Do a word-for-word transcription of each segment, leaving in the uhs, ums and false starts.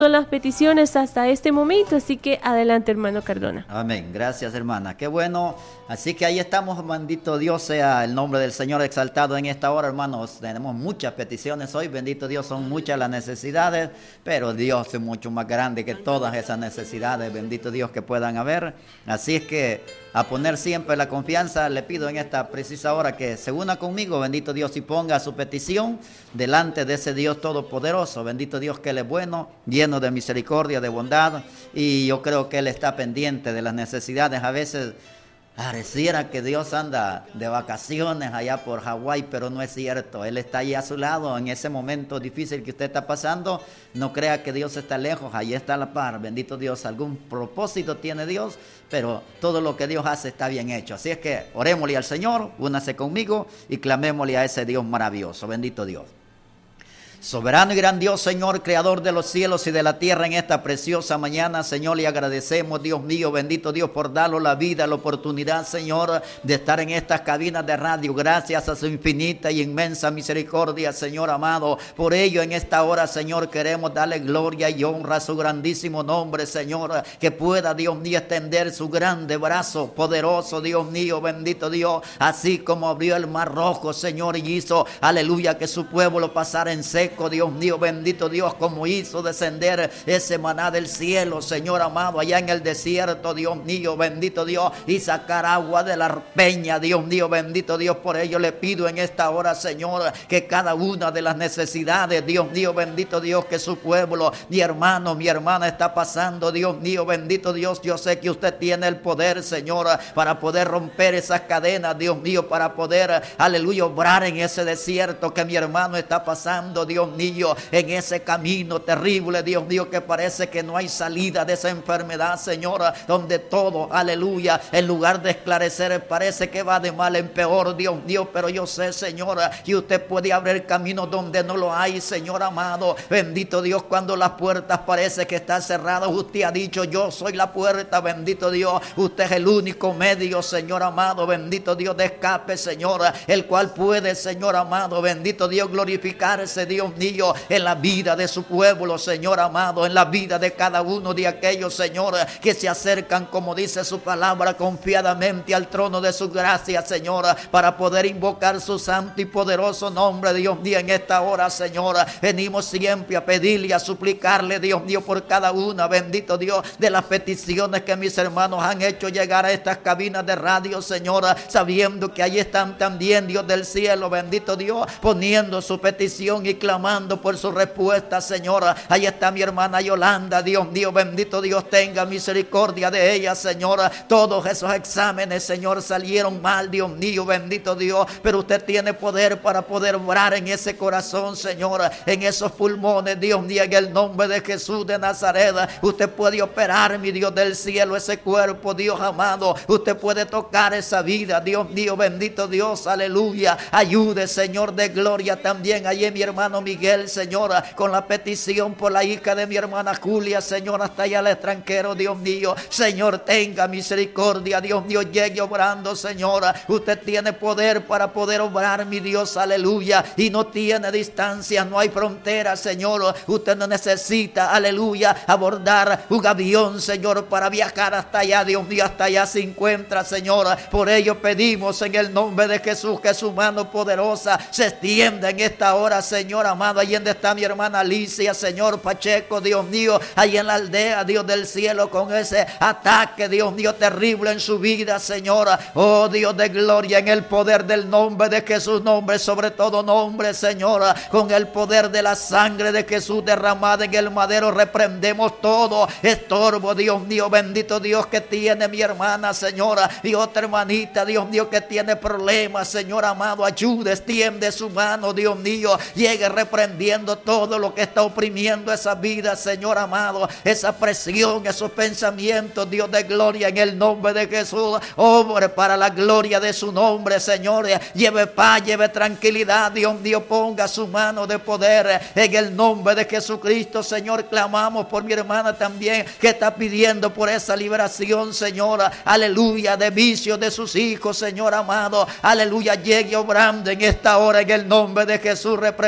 Son las peticiones hasta este momento, así que adelante, hermano Cardona. Amén, gracias, hermana, qué bueno. Así que ahí estamos, bendito Dios sea el nombre del Señor exaltado en esta hora, hermanos. Tenemos muchas peticiones hoy, bendito Dios, son muchas las necesidades, pero Dios es mucho más grande que todas esas necesidades, bendito Dios, que puedan haber. Así es que a poner siempre la confianza, le pido en esta precisa hora que se una conmigo, bendito Dios, y ponga su petición delante de ese Dios todopoderoso, bendito Dios, que Él es bueno, lleno de misericordia, de bondad, y yo creo que Él está pendiente de las necesidades. A veces pareciera que Dios anda de vacaciones allá por Hawái, pero no es cierto. Él está ahí a su lado en ese momento difícil que usted está pasando. No crea que Dios está lejos, ahí está a la par. Bendito Dios, algún propósito tiene Dios, pero todo lo que Dios hace está bien hecho. Así es que orémosle al Señor, únase conmigo y clamémosle a ese Dios maravilloso. Bendito Dios. Soberano y gran Dios, Señor, creador de los cielos y de la tierra, en esta preciosa mañana, Señor, le agradecemos, Dios mío, bendito Dios, por darnos la vida, la oportunidad, Señor, de estar en estas cabinas de radio. Gracias a su infinita y inmensa misericordia, Señor amado. Por ello, en esta hora, Señor, queremos darle gloria y honra a su grandísimo nombre, Señor, que pueda, Dios mío, extender su grande brazo poderoso, Dios mío, bendito Dios, así como abrió el mar rojo, Señor, y hizo, aleluya, que su pueblo pasara en seco. Dios mío, bendito Dios, como hizo descender ese maná del cielo, Señor amado, allá en el desierto, Dios mío, bendito Dios, y sacar agua de la peña, Dios mío, bendito Dios. Por ello le pido en esta hora, Señor, que cada una de las necesidades, Dios mío, bendito Dios, que su pueblo, mi hermano, mi hermana está pasando, Dios mío, bendito Dios, yo sé que usted tiene el poder, Señor, para poder romper esas cadenas, Dios mío, para poder, aleluya, obrar en ese desierto que mi hermano está pasando, Dios mío, en ese camino terrible, Dios mío, que parece que no hay salida de esa enfermedad, Señor, donde todo, aleluya, en lugar de esclarecer, parece que va de mal en peor, Dios mío. Pero yo sé, Señor, que usted puede abrir camino donde no lo hay, Señor amado, bendito Dios. Cuando las puertas parece que están cerradas, usted ha dicho: yo soy la puerta, bendito Dios. Usted es el único medio, Señor amado, bendito Dios, de escape, Señor, el cual puede, Señor amado, bendito Dios, glorificarse, Dios mío, en la vida de su pueblo, Señor amado, en la vida de cada uno de aquellos, Señor, que se acercan, como dice su palabra, confiadamente al trono de su gracia, Señor, para poder invocar su santo y poderoso nombre, Dios mío. En esta hora, Señor, venimos siempre a pedirle, a suplicarle, Dios mío, por cada una, bendito Dios, de las peticiones que mis hermanos han hecho llegar a estas cabinas de radio, Señor, sabiendo que ahí están también, Dios del cielo, bendito Dios, poniendo su petición y clamando por su respuesta, Señor. Ahí está mi hermana Yolanda, Dios mío, bendito Dios, tenga misericordia de ella, Señor. Todos esos exámenes, Señor, salieron mal, Dios mío, bendito Dios, pero usted tiene poder para poder obrar en ese corazón, Señor, en esos pulmones, Dios mío, en el nombre de Jesús de Nazaret. Usted puede operar, mi Dios del cielo, ese cuerpo, Dios amado. Usted puede tocar esa vida, Dios mío, bendito Dios, aleluya. Ayude, Señor de gloria, también allí mi hermano Miguel, Señor, con la petición por la hija de mi hermana Julia, Señor, hasta allá al extranjero, Dios mío. Señor, tenga misericordia, Dios mío, llegue obrando, Señor. Usted tiene poder para poder obrar, mi Dios, aleluya, y no tiene distancia, no hay frontera, Señor. Usted no necesita, aleluya, abordar un avión, Señor, para viajar hasta allá, Dios mío, hasta allá se encuentra, Señor. Por ello pedimos en el nombre de Jesús que su mano poderosa se extienda en esta hora, Señor amado. Allí donde está mi hermana Alicia, Señor Pacheco, Dios mío, ahí en la aldea, Dios del cielo, con ese ataque, Dios mío, terrible en su vida, Señor. Oh Dios de gloria, en el poder del nombre de Jesús, nombre sobre todo nombre, Señor, con el poder de la sangre de Jesús derramada en el madero, reprendemos todo estorbo, Dios mío, bendito Dios, que tiene mi hermana, Señora, y otra hermanita, Dios mío, que tiene problemas, Señor amado, ayude, extiende su mano, Dios mío, llegue reprendiendo todo lo que está oprimiendo esa vida, Señor amado, esa presión, esos pensamientos, Dios de gloria, en el nombre de Jesús, obre para la gloria de su nombre, Señor, lleve paz, lleve tranquilidad, Dios mío, ponga su mano de poder, en el nombre de Jesucristo, Señor. Clamamos por mi hermana también, que está pidiendo por esa liberación, Señor, aleluya, de vicios de sus hijos, Señor amado, aleluya, llegue obrando en esta hora, en el nombre de Jesús, reprendiendo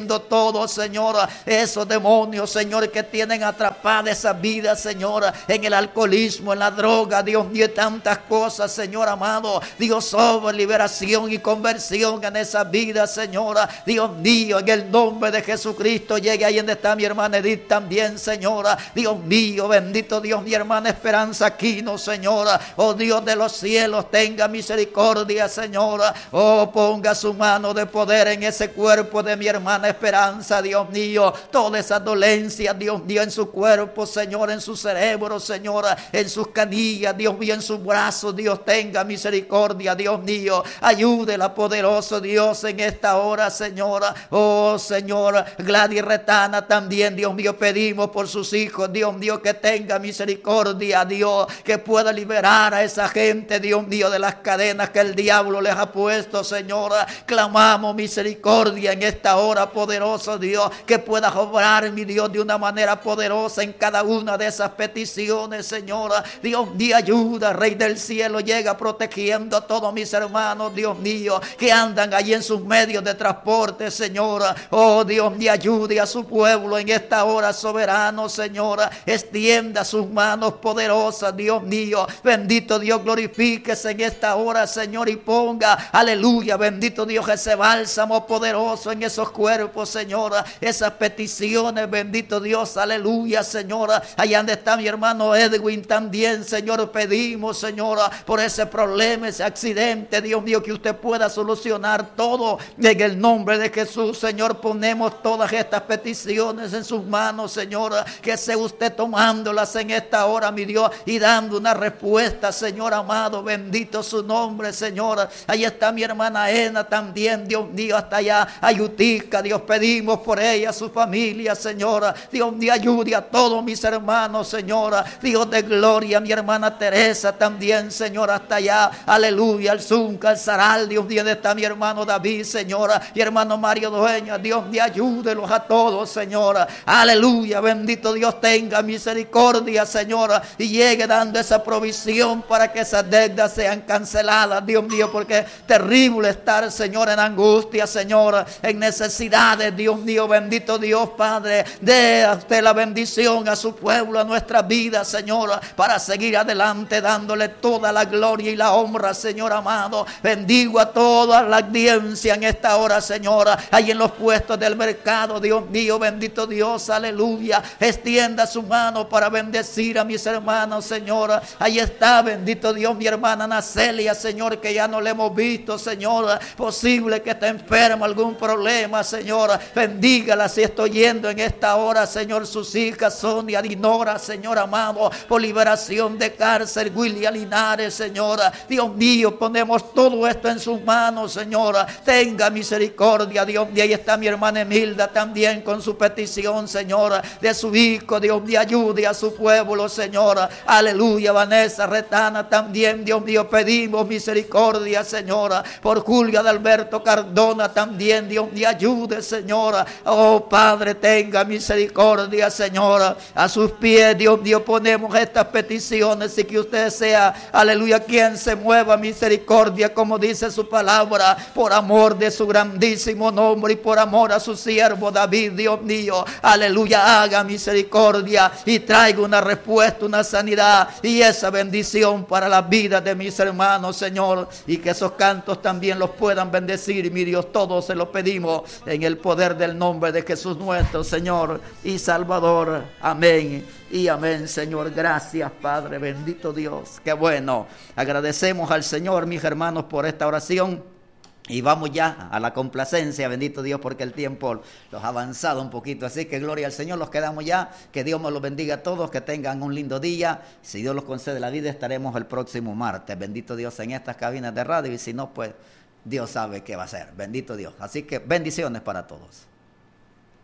rompiendo todo, Señor, esos demonios, Señor, que tienen atrapada esa vida, Señor, en el alcoholismo, en la droga, Dios mío, y tantas cosas, Señor amado. Dios, sobre liberación y conversión en esa vida, Señor. Dios mío, en el nombre de Jesucristo, llegue ahí donde está mi hermana Edith también, Señor. Dios mío, bendito Dios, mi hermana Esperanza Aquino, Señor. Oh Dios de los cielos, tenga misericordia, Señor. Oh, ponga su mano de poder en ese cuerpo de mi hermana Esperanza, Dios mío. Toda esa dolencia, Dios mío, en su cuerpo, Señor, en su cerebro, Señor, en sus canillas, Dios mío, en sus brazos, Dios, tenga misericordia, Dios mío. Ayúdela, poderoso Dios, en esta hora, Señor. Oh, Señor, Gladys Retana también, Dios mío, pedimos por sus hijos, Dios mío, que tenga misericordia, Dios, que pueda liberar a esa gente, Dios mío, de las cadenas que el diablo les ha puesto, Señor. Clamamos misericordia en esta hora, poderoso Dios, que pueda obrar, mi Dios, de una manera poderosa en cada una de esas peticiones, Señor. Dios, di ayuda, Rey del cielo, llega protegiendo a todos mis hermanos, Dios mío, que andan allí en sus medios de transporte, Señor. Oh, Dios, di ayude a su pueblo en esta hora, soberano, Señor. Extienda sus manos poderosas, Dios mío. Bendito Dios, glorifíquese en esta hora, Señor, y ponga, aleluya, bendito Dios, ese bálsamo poderoso en esos cuerpos, Señor. Esas peticiones, bendito Dios, aleluya, Señor. Allá donde está mi hermano Edwin también, Señor, pedimos, Señor, por ese problema, ese accidente, Dios mío, que usted pueda solucionar todo en el nombre de Jesús, Señor. Ponemos todas estas peticiones en sus manos, Señor, que sea usted tomándolas en esta hora, mi Dios, y dando una respuesta, Señor amado, bendito su nombre, Señor. Ahí está mi hermana Ena también, Dios mío, hasta allá, Ayutica, Dios, pedimos por ella, su familia, Señor. Dios mío, ayude a todos mis hermanos, Señor. Dios de gloria, mi hermana Teresa también, Señor, hasta allá, aleluya, al Zunca, al Zaral, Dios mío, donde está mi hermano David, Señor, mi hermano Mario Dueña, Dios mío, ayúdelos a todos, Señor, aleluya, bendito Dios, tenga misericordia, Señor, y llegue dando esa provisión para que esas deudas sean canceladas, Dios mío, porque es terrible estar, Señor, en angustia, Señor, en necesidades, Dios mío, bendito Dios, Padre, dé a usted la bendición a su pueblo, a nuestra vida, Señor, para seguir adelante, dándole toda la gloria y la honra, Señor amado. Bendigo a toda la audiencia en esta hora, Señor, ahí en los puestos del mercado, Dios mío, bendito Dios, aleluya. Extienda su mano para bendecir a mis hermanos, Señor. Ahí está, bendito Dios, mi hermana Nacelia, Señor, que ya no le hemos visto, Señor. Posible que esté enfermo, algún problema, Señor. Bendígala si estoy yendo en esta hora, Señor. Sus hijas, Sonia, Dinora, Señor amado, por liberación de cárcel, William Linares, Señor. Dios mío, ponemos todo esto en sus manos, Señor. Tenga misericordia, Dios mío. Ahí está mi hermana Emilda también con su petición, Señor, de su hijo, Dios mío, ayude a su pueblo, Señor. Aleluya, Vanessa Retana también, Dios mío, pedimos misericordia, Señor, por Julio Adalberto Cardona también, Dios mío, ayude, Señor. Oh, Padre, tenga misericordia, Señor. A sus pies, Dios mío, ponemos estas peticiones y que usted sea, aleluya, quien se mueva misericordia, como dice su palabra, por amor de su grandísimo nombre y por amor a su siervo David, Dios mío, aleluya, haga misericordia y traiga una respuesta, una sanidad y esa bendición para la vida de mis hermanos, Señor, y que esos cantos también los puedan bendecir, mi Dios, todos se lo pedimos en el poder del nombre de Jesús nuestro Señor y Salvador, amén y amén, Señor. Gracias, Padre, bendito Dios, qué bueno. Agradecemos al Señor, mis hermanos, por esta oración. Y vamos ya a la complacencia, bendito Dios, porque el tiempo los ha avanzado un poquito. Así que gloria al Señor, los quedamos ya. Que Dios nos los bendiga a todos, que tengan un lindo día. Si Dios los concede la vida, estaremos el próximo martes. Bendito Dios en estas cabinas de radio. Y si no, pues Dios sabe qué va a hacer. Bendito Dios. Así que bendiciones para todos.